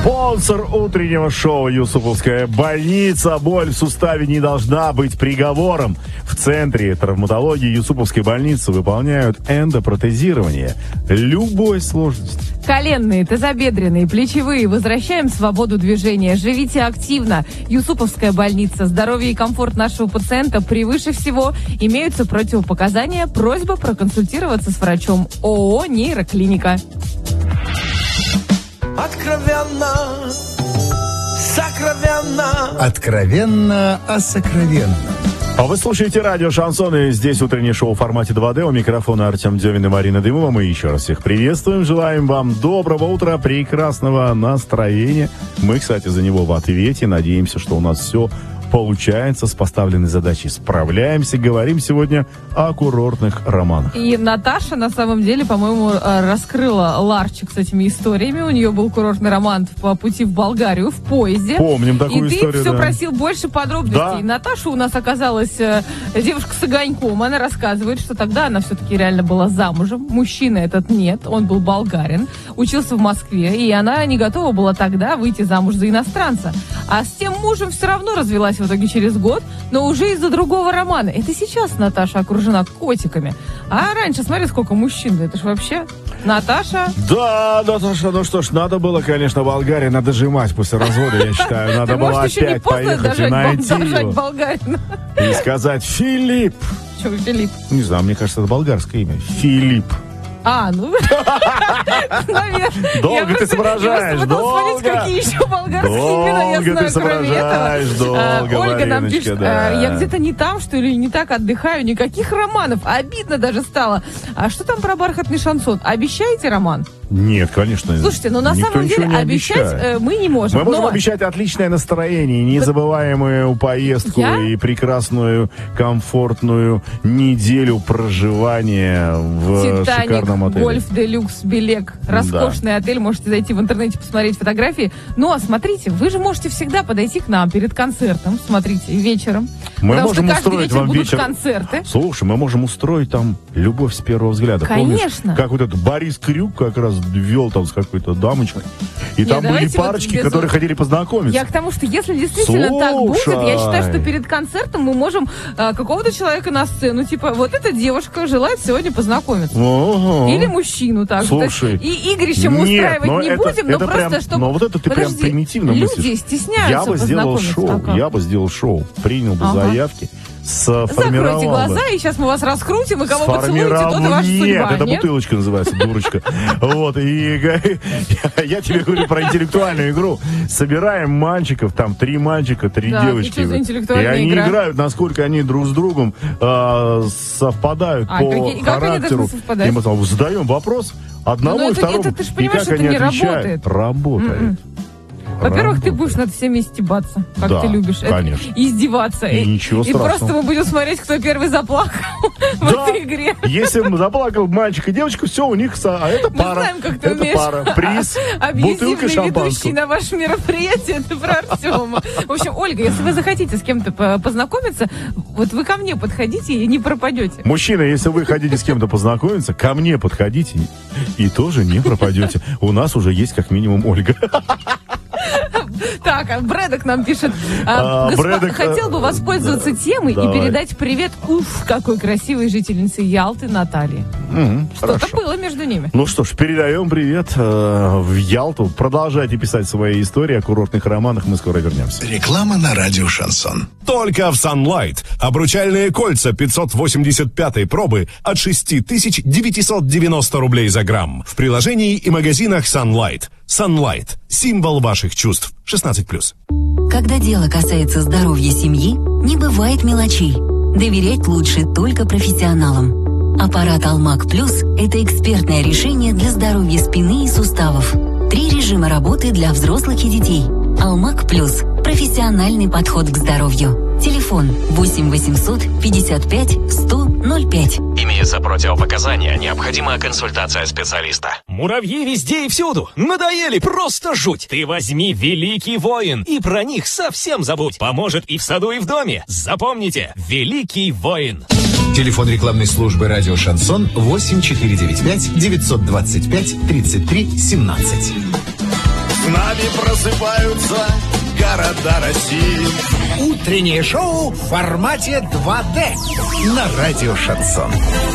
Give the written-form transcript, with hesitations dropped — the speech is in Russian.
Спонсор утреннего шоу «Юсуповская больница». Боль в суставе не должна быть приговором. В Центре травматологии Юсуповской больницы выполняют эндопротезирование любой сложности. Коленные, тазобедренные, плечевые. Возвращаем свободу движения. Живите активно. Юсуповская больница. Здоровье и комфорт нашего пациента превыше всего. Имеются противопоказания. Просьба проконсультироваться с врачом. ООО «Нейроклиника». Откровенно, сокровенно. Откровенно о сокровенном. А вы слушаете радио «Шансон», и здесь утреннее шоу в формате 2D. У микрофона Артем Дёвин и Марина Дымова. Мы еще раз всех приветствуем. Желаем вам доброго утра, прекрасного настроения. Мы, кстати, за него в ответе. Надеемся, что у нас все получается, с поставленной задачей справляемся. Говорим сегодня о курортных романах. И Наташа, на самом деле, по-моему, раскрыла ларчик с этими историями. У нее был курортный роман по пути в Болгарию в поезде. Помним такую историю. И ты все просил больше подробностей. Да. Наташа у нас оказалась девушка с огоньком. Она рассказывает, что тогда она все-таки реально была замужем. Мужчина этот нет, он был болгарин, учился в Москве. И она не готова была тогда выйти замуж за иностранца. А с тем мужем все равно развелась в итоге через год, но уже из-за другого романа. Это сейчас Наташа окружена котиками. А раньше, смотри, сколько мужчин. Это ж вообще Наташа. Да, Наташа, ну что ж, надо было, конечно, Болгарию надо дожимать после развода, я считаю. Надо было опять поехать и найти его. И сказать: Филипп. Чего Филипп? Не знаю, мне кажется, это болгарское имя. Филипп. Ну, наверное. Долго ты соображаешь, долго. Смотрите, какие еще болгарские имена я знаю, кроме этого. Ольга нам пишет: я где-то не там, что ли, не так отдыхаю, никаких романов. Обидно даже стало. А что там про бархатный шансон? Обещаете роман? Нет, конечно. Слушайте, но на самом деле обещать мы не можем. Мы можем обещать отличное настроение, незабываемую поездку и прекрасную, комфортную неделю проживания в шикарном отеле. Гольф Делюкс Белек. Роскошный отель. Можете зайти в интернете, посмотреть фотографии. Ну, а смотрите, вы же можете всегда подойти к нам перед концертом. Смотрите, вечером. Мы можем устроить вам вечер концерты. Слушай, мы можем устроить там любовь с первого взгляда. Конечно. Помнишь, как вот этот Борис Крюк как раз вел там с какой-то дамочкой. И там были парочки, которые хотели познакомиться. Я к тому, что если действительно так будет, я считаю, что перед концертом мы можем какого-то человека на сцену, типа, вот эта девушка желает сегодня познакомиться. Или мужчину так. Слушай. И игрище мы устраивать не будем, но просто прям, чтобы... Но вот это ты прям примитивно мыслишь. Люди стесняются познакомиться. Я бы сделал шоу, принял бы заявки. Закройте глаза, и сейчас мы вас раскрутим, и кого поцелуете, тот и ваша судьба. Нет, это бутылочка называется, дурочка. Вот, и я тебе говорю про интеллектуальную игру. Собираем мальчиков, там 3 мальчика, 3 девочки. И они играют, насколько они друг с другом совпадают по характеру. И мы там задаем вопрос одному и второму. Ты же понимаешь, что это не работает. Работает. Во-первых, ты будешь над всеми стебаться, как ты любишь. Конечно. Издеваться. И ничего страшного. И просто мы будем смотреть, кто первый заплакал в этой игре. Если заплакал мальчик и девочка, все, у них... А это пара. Мы знаем, как ты умеешь. Это пара. Приз, бутылка шампанского. Ведущий на ваше мероприятие, это про Артема. В общем, Ольга, если вы захотите с кем-то познакомиться, вот вы ко мне подходите и не пропадете. Мужчина, если вы хотите с кем-то познакомиться, ко мне подходите и тоже не пропадете. У нас уже есть как минимум Ольга. Так, Брэдок нам пишет: хотел бы воспользоваться темой и передать привет какой красивой жительнице Ялты Наталье. Что-то было между ними. Ну что ж, передаем привет в Ялту. Продолжайте писать свои истории о курортных романах. Мы скоро вернемся. Реклама на радио «Шансон». Только в Sunlight. Обручальные кольца 585-й пробы от 6990 рублей за грамм. В приложении и магазинах Sunlight. Sunlight. Символ ваших чувств. 16+. Когда дело касается здоровья семьи, не бывает мелочей. Доверять лучше только профессионалам. Аппарат Алмак Плюс – это экспертное решение для здоровья спины и суставов. 3 режима работы для взрослых и детей. Алмак Плюс – профессиональный подход к здоровью. Телефон 8 800 55 100 05. Имеются противопоказания, необходима консультация специалиста. Муравьи везде и всюду. Надоели, просто жуть. Ты возьми Великий Воин и про них совсем забудь. Поможет и в саду, и в доме. Запомните, Великий Воин. Телефон рекламной службы радио «Шансон» 8495 925 33 17. С нами просыпаются города России. Утреннее шоу в формате 2D на радио «Шансон».